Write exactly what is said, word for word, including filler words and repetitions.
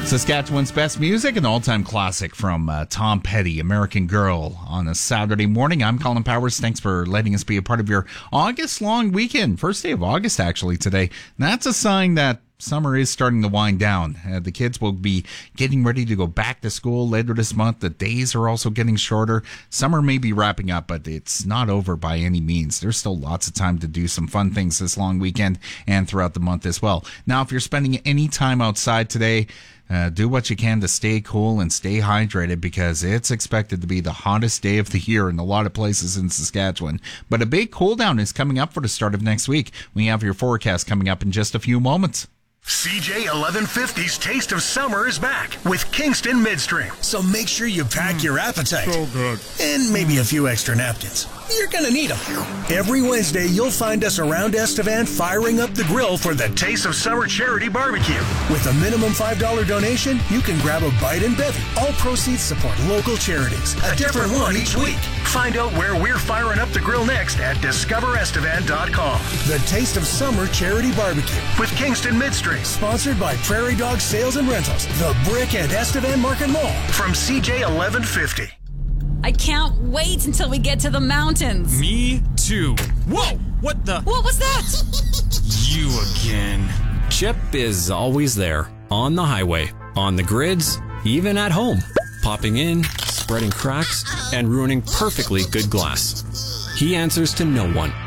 Saskatchewan's best music, an all-time classic from uh, Tom Petty, American Girl, on a Saturday morning. I'm Colin Powers. Thanks for letting us be a part of your August-long weekend. First day of August, actually, today. That's a sign that summer is starting to wind down. Uh, the kids will be getting ready to go back to school later this month. The days are also getting shorter. Summer may be wrapping up, but it's not over by any means. There's still lots of time to do some fun things this long weekend and throughout the month as well. Now, if you're spending any time outside today, Uh, do what you can to stay cool and stay hydrated, because it's expected to be the hottest day of the year in a lot of places in Saskatchewan. But a big cool down is coming up for the start of next week. We have your forecast coming up in just a few moments. C J eleven fifty's Taste of Summer is back with Kingston Midstream. So make sure you pack mm, your appetite. So good. And maybe a few extra napkins. You're going to need them. Every Wednesday, you'll find us around Estevan firing up the grill for the Taste of Summer Charity Barbecue. With a minimum five dollars donation, you can grab a bite and bevy. All proceeds support local charities. A different one each week. Find out where we're firing up the grill next at discover estevan dot com. The Taste of Summer Charity Barbecue with Kingston Midstream. Sponsored by Prairie Dog Sales and Rentals, The Brick and Estevan Market Mall. From C J eleven fifty. I can't wait until we get to the mountains. Me too. Whoa! What the? What was that? You again. Chip is always there, on the highway, on the grids, even at home, popping in, spreading cracks, and ruining perfectly good glass. He answers to no one,